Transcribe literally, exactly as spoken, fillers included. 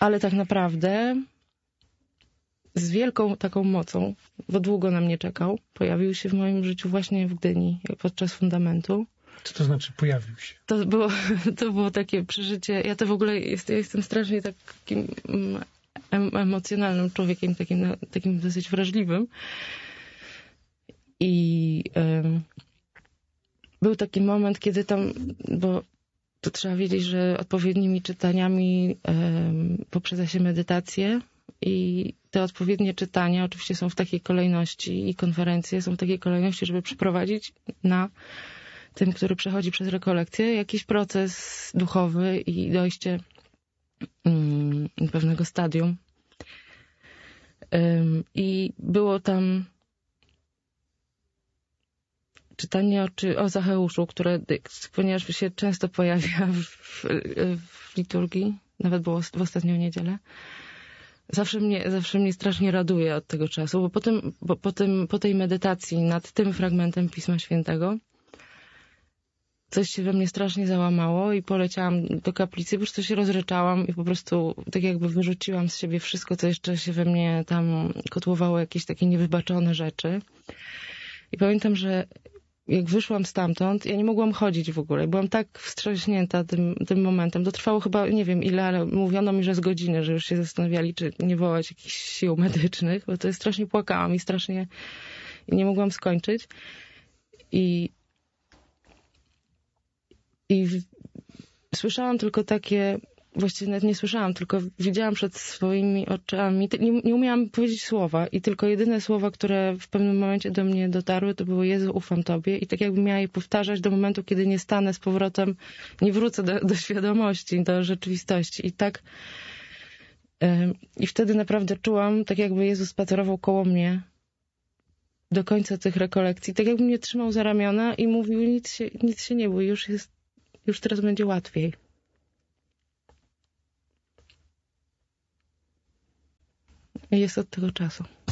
Ale tak naprawdę z wielką taką mocą, bo długo na mnie czekał, pojawił się w moim życiu właśnie w Gdyni podczas fundamentu. Co to znaczy pojawił się? To było, to było takie przeżycie. Ja to w ogóle jest, ja jestem strasznie takim em, emocjonalnym człowiekiem, takim, takim dosyć wrażliwym. I um, był taki moment, kiedy tam, bo to trzeba wiedzieć, że odpowiednimi czytaniami um, poprzedza się medytację i te odpowiednie czytania oczywiście są w takiej kolejności i konferencje są w takiej kolejności, żeby przeprowadzić na tym, który przechodzi przez rekolekcję, jakiś proces duchowy i dojście um, do pewnego stadium. Um, I było tam czytanie o, czy, o Zacheuszu, które, ponieważ się często pojawia w, w, w liturgii, nawet było w ostatnią niedzielę, zawsze mnie, zawsze mnie strasznie raduje od tego czasu, bo po, tym, bo po, tym, po tej medytacji nad tym fragmentem Pisma Świętego coś się we mnie strasznie załamało i poleciałam do kaplicy, po prostu się rozryczałam i po prostu tak jakby wyrzuciłam z siebie wszystko, co jeszcze się we mnie tam kotłowało, jakieś takie niewybaczone rzeczy. I pamiętam, że jak wyszłam stamtąd, ja nie mogłam chodzić w ogóle. Byłam tak wstrząśnięta tym, tym momentem. To trwało chyba, nie wiem ile, ale mówiono mi, że z godziny, że już się zastanawiali, czy nie wołać jakichś sił medycznych, bo to strasznie płakałam i strasznie i nie mogłam skończyć. I, i w, słyszałam tylko takie, właściwie nawet nie słyszałam, tylko widziałam przed swoimi oczami, nie, nie umiałam powiedzieć słowa i tylko jedyne słowa, które w pewnym momencie do mnie dotarły, to było Jezu, ufam Tobie i tak jakbym miała je powtarzać do momentu, kiedy nie stanę z powrotem, nie wrócę do, do świadomości, do rzeczywistości i tak yy, i wtedy naprawdę czułam, tak jakby Jezus spacerował koło mnie do końca tych rekolekcji, tak jakby mnie trzymał za ramiona i mówił, nic się, nic się nie bój, już jest, już teraz będzie łatwiej. Jest od tego czasu.